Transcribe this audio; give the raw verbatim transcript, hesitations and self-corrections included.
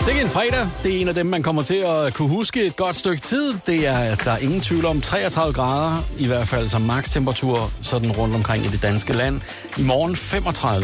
Sikke en fredag. Det er en af dem, man kommer til at kunne huske et godt stykke tid. Det er, der er ingen tvivl om, treogtredive grader, i hvert fald som makstemperatur, sådan rundt omkring i det danske land. I morgen femogtredive